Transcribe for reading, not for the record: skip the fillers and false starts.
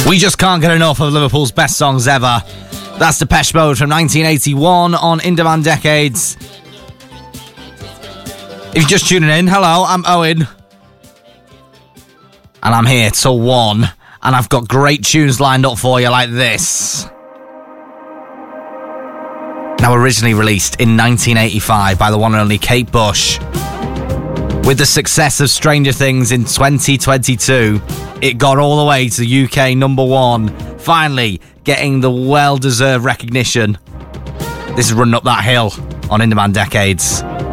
We just can't get enough of Liverpool's best songs ever. That's Depeche Mode from 1981 on In Demand Decades. If you're just tuning in, hello, I'm Owen. And I'm here till 1. And I've got great tunes lined up for you like this. Now originally released in 1985 by the one and only Kate Bush. With the success of Stranger Things in 2022, it got all the way to UK number 1, finally getting the well-deserved recognition. This is Running Up That Hill on In Demand Decades.